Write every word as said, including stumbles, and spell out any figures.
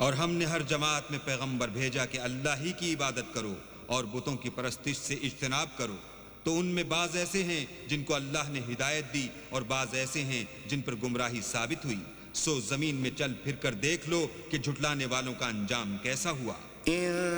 और हमने हर जमात में पैगंबर भेजा कि अल्लाह ही की इबादत करो और बुतों की परस्तिश से इज्तनाब करो। तो उनमें बाज ऐसे हैं जिनको अल्लाह ने हिदायत दी और बाज ऐसे हैं जिन पर गुमराही साबित हुई। सो जमीन में चल फिर कर देख लो कि झुटलाने वालों का अंजाम कैसा हुआ।